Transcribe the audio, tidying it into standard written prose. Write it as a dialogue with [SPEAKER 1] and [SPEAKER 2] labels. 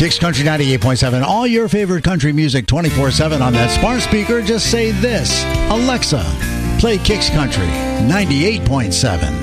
[SPEAKER 1] Kicks Country 98.7. All your favorite country music 24/7 on that smart speaker. Just say this: Alexa, play Kicks Country 98.7.